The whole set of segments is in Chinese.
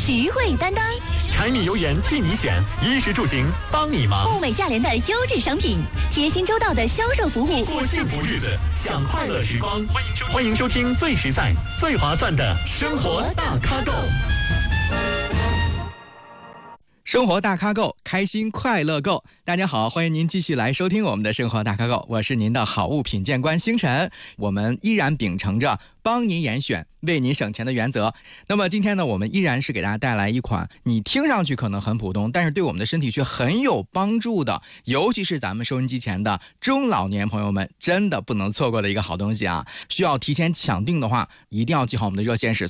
实惠担当， 柴米油盐替你选，衣食住行帮你忙。 物美价廉的优质商品，贴心周到的销售服务， 过幸福日子，享快乐时光。欢迎收听最实在、最划算的生活大咖购。 生活大咖购，开心快乐购。大家好，欢迎您继续来收听我们的生活大咖购，我是您的好物品鉴官星辰。我们依然秉承着帮您严选、为您省钱的原则。那么今天呢，我们依然是给大家带来一款你听上去可能很普通，但是对我们的身体却很有帮助的，尤其是咱们收音机前的中老年朋友们真的不能错过的一个好东西啊！需要提前抢定的话，一定要记好我们的热线是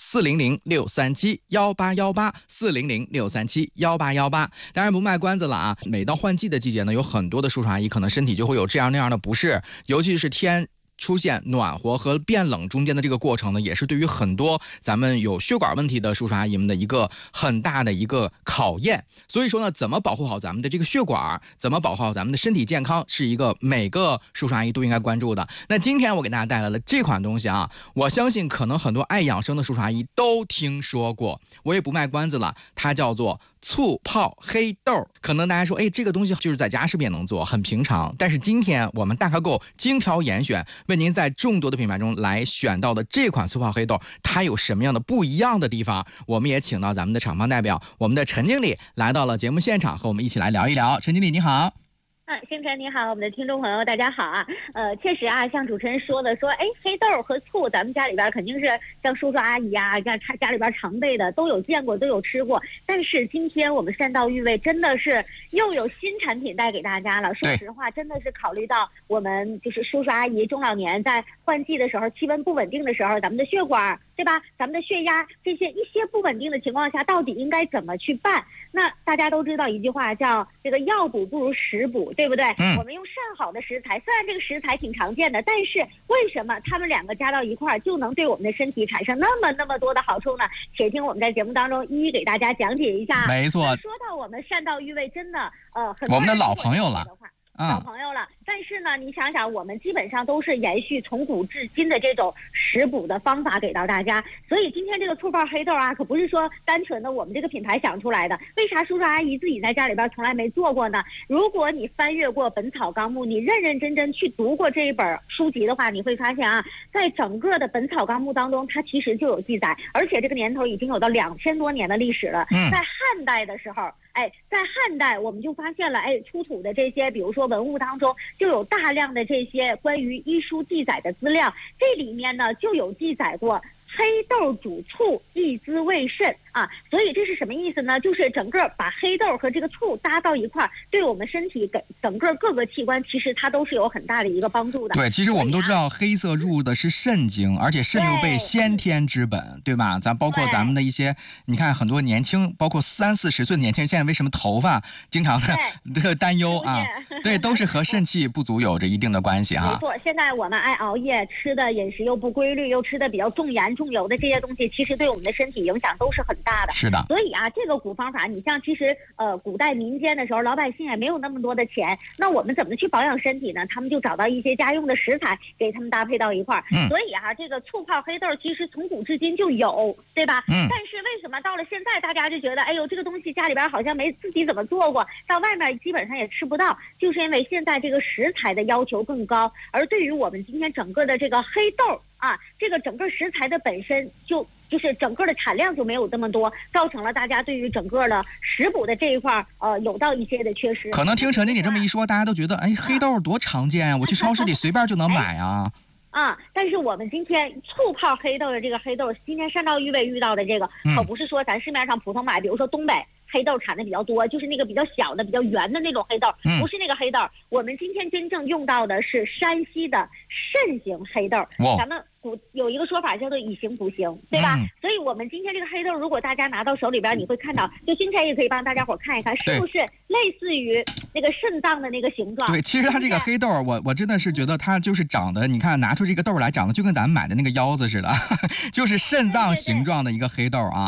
400-637-1881400-637-18818。当然不卖关子了啊！每到换季的季节呢，有很多的叔叔阿姨可能身体就会有这样那样的不适，尤其是天出现暖和和变冷中间的这个过程呢，也是对于很多咱们有血管问题的叔叔阿姨们的一个很大的一个考验。所以说呢，怎么保护好咱们的这个血管，怎么保护好咱们的身体健康，是一个每个叔叔阿姨都应该关注的。那今天我给大家带来了这款东西啊，我相信可能很多爱养生的叔叔阿姨都听说过，我也不卖关子了，它叫做醋泡黑豆。可能大家说，这个东西就是在家是不是也能做，很平常。但是今天我们大咖购精挑严选，为您在众多的品牌中来选到的这款醋泡黑豆，它有什么样的不一样的地方？我们也请到咱们的厂方代表，我们的陈经理来到了节目现场，和我们一起来聊一聊。陈经理你好。 星辰你好，我们的听众朋友大家好啊。确实啊，像主持人说的，黑豆和醋，咱们家里边肯定是像叔叔阿姨啊，家里边常备的都有见过，都有吃过。但是今天我们善道育味真的是又有新产品带给大家了。说实话，真的是考虑到我们就是叔叔阿姨、中老年在换季的时候，气温不稳定的时候，咱们的血管对吧，咱们的血压这些一些不稳定的情况下，到底应该怎么去办？那大家都知道一句话叫这个药补不如食补，对不对？我们用上好的食材，虽然这个食材挺常见的，但是为什么他们两个加到一块儿就能对我们的身体产生那么多的好处呢？且听我们在节目当中一一给大家讲解一下。 没错。 说到我们善道育味，真的很多我们的老朋友了。 老朋友了，但是呢，你想想，我们基本上都是延续从古至今的这种食补的方法给到大家。所以今天这个醋泡黑豆啊，可不是说单纯的我们这个品牌想出来的。为啥叔叔阿姨自己在家里边从来没做过呢？如果你翻阅过《本草纲目》，你认认真真去读过这一本书籍的话，你会发现啊，在整个的《本草纲目》当中，它其实就有记载，而且这个年头已经有到2000多年的历史了。在汉代的时候，在汉代我们就发现了，出土的这些，比如说文物当中就有大量的这些关于医书记载的资料，这里面呢就有记载过黑豆煮醋益滋胃肾啊，所以这是什么意思呢？就是整个把黑豆和这个醋搭到一块儿，对我们身体整个各个器官，其实它都是有很大的一个帮助的。 对，其实我们都知道黑色入的是肾经，而且肾又被先天之本，对吧？包括咱们的一些，你看很多年轻，包括30-40岁的年轻人，现在为什么头发经常的担忧啊？对，都是和肾气不足有着一定的关系啊。 没错，现在我们爱熬夜，吃的饮食又不规律，又吃的比较重盐重油的这些东西，其实对我们的身体影响都是很大的。 是的。 所以啊，这个古方法，你像其实古代民间的时候，老百姓也没有那么多的钱，那我们怎么去保养身体呢？他们就找到一些家用的食材，给他们搭配到一块儿。所以啊，这个醋泡黑豆其实从古至今就有，对吧？但是为什么到了现在，大家就觉得，这个东西家里边好像没自己怎么做过，到外面基本上也吃不到，就是因为现在这个食材的要求更高，而对于我们今天整个的这个黑豆啊，这个整个食材的本身就是整个的产量就没有这么多，造成了大家对于整个的食补的这一块有到一些的缺失。 可能听陈经理这么一说，大家都觉得黑豆多常见啊，我去超市里随便就能买啊。 但是我们今天醋泡黑豆的这个黑豆，今天善道育味遇到的这个，可不是说咱市面上普通买，比如说东北黑豆产的比较多，就是那个比较小的、比较圆的那种黑豆，不是那个黑豆。我们今天真正用到的是山西的肾型黑豆。咱们有一个说法叫做以形补形，对吧？所以我们今天这个黑豆，如果大家拿到手里边，你会看到，就星辰也可以帮大家伙看一看，是不是类似于那个肾脏的那个形状？ 对，其实它这个黑豆，我真的是觉得它就是长得，你看拿出这个豆来，长得就跟咱们买的那个腰子似的，就是肾脏形状的一个黑豆啊。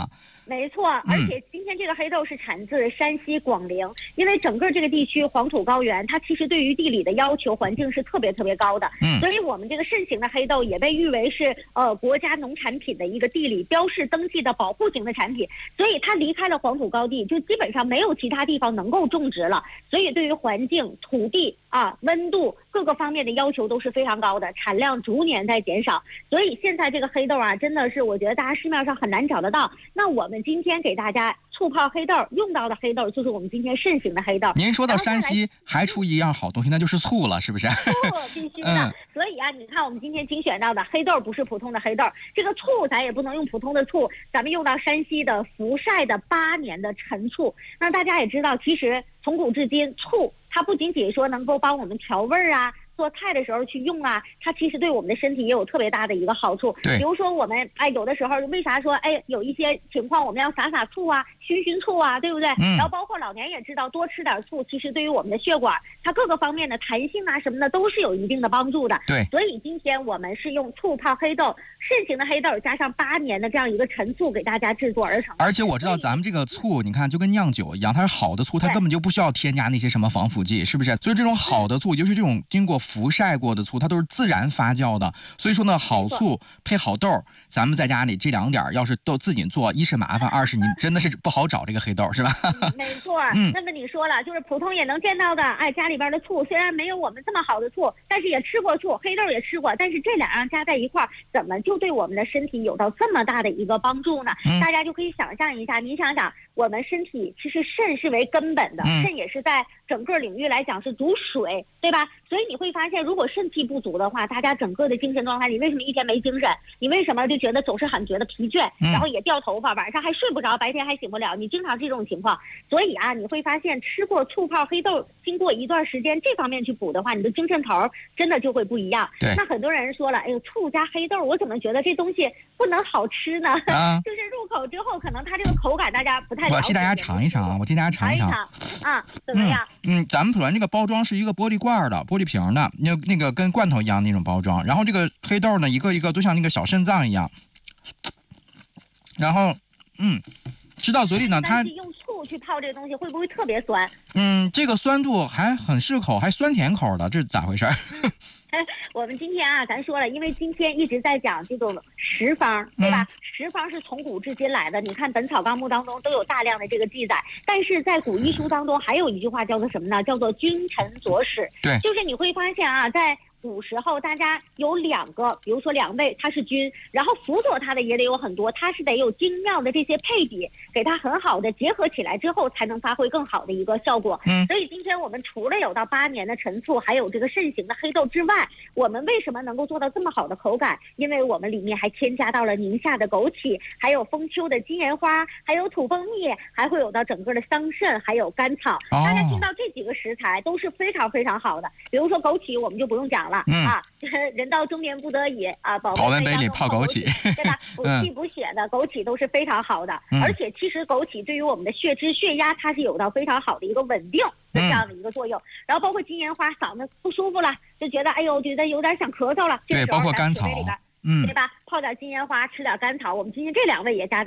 没错，而且今天这个黑豆是产自山西广陵，因为整个这个地区黄土高原，它其实对于地理的要求环境是特别高的，所以我们这个盛行的黑豆也被誉为是国家农产品的一个地理标示登记的保护型的产品，所以它离开了黄土高地，就基本上没有其他地方能够种植了，所以对于环境、土地温度各个方面的要求都是非常高的，产量逐年在减少，所以现在这个黑豆真的是我觉得大家市面上很难找得到。那我们今天给大家醋泡黑豆用到的黑豆就是我们今天盛行的黑豆。 您说到山西还出一样好东西，那就是醋了，是不是？ 醋必须的。所以你看我们今天精选到的黑豆不是普通的黑豆，这个醋咱也不能用普通的醋，咱们用到山西的福晒的8年的陈醋。那大家也知道，其实从古至今，醋它不仅仅说能够帮我们调味儿做菜的时候去用它其实对我们的身体也有特别大的一个好处。比如说我们有的时候为啥说有一些情况我们要撒醋熏醋对不对？然后包括老年也知道多吃点醋，其实对于我们的血管它各个方面的弹性什么的都是有一定的帮助的。 对， 所以今天我们是用醋泡黑豆，盛行的黑豆加上8年的这样一个陈醋给大家制作而成。 而且我知道咱们这个醋，你看就跟酿酒一样，它是好的醋，它根本就不需要添加那些什么防腐剂，是不是？所以这种好的醋，尤其这种经过福晒过的醋，它都是自然发酵的。所以说呢，好醋配好豆，咱们在家里这2点要是都自己做，一是麻烦，二是你真的是不好找这个黑豆，是吧？ 没错。那么你说了，就是普通也能见到的，家里边的醋虽然没有我们这么好的醋，但是也吃过醋，黑豆也吃过，但是这2样加在一块儿，怎么就对我们的身体有到这么大的一个帮助呢？大家就可以想象一下，你想想，我们身体其实肾是为根本的，肾也是在整个领域来讲是主水，对吧？所以你会发现，如果肾气不足的话，大家整个的精神状态，你为什么一天没精神？你为什么就觉得总是很觉得疲倦，然后也掉头发，晚上还睡不着，白天还醒不了？你经常这种情况，所以你会发现吃过醋泡黑豆，经过一段时间这方面去补的话，你的精神头真的就会不一样。那很多人说了，醋加黑豆，我怎么觉得这东西不能好吃呢？就是入口之后，可能它这个口感大家不太了解。 我替大家尝一尝怎么样？ 咱们普兰这个包装是一个玻璃罐的、玻璃瓶的，那个跟罐头一样那种包装。然后这个黑豆呢，一个一个都像那个小肾脏一样。然后，吃到嘴里呢，它用醋去泡这个东西会不会特别酸？ 这个酸度还很适口，还酸甜口的，这是咋回事？ 我们今天咱说了，因为今天一直在讲这种食方，对吧？食方是从古至今来的，你看《本草纲目》当中都有大量的这个记载。但是在古医书当中还有一句话叫做什么呢？叫做君臣佐使。对，就是你会发现在古时候大家有2个，比如说2位他是君，然后辅佐他的也得有很多，他是得有精妙的这些配比，给他很好的结合起来之后，才能发挥更好的一个效果。所以今天我们除了有到8年的陈醋，还有这个盛行的黑豆之外，我们为什么能够做到这么好的口感？因为我们里面还添加到了宁夏的枸杞，还有封丘的金银花，还有土蜂蜜，还会有到整个的桑葚，还有甘草。大家听到这几个食材都是非常非常好的。比如说枸杞，我们就不用讲了。人到中年不得已保温杯里泡枸杞，对吧？补气补血的枸杞都是非常好的。而且其实枸杞对于我们的血脂、血压，它是有到非常好的一个稳定的这样的一个作用。然后包括金银花，嗓子不舒服了，就觉得觉得有点想咳嗽了， 对，包括甘草， 对吧？泡点金银花，吃点甘草，我们今天这2味也加在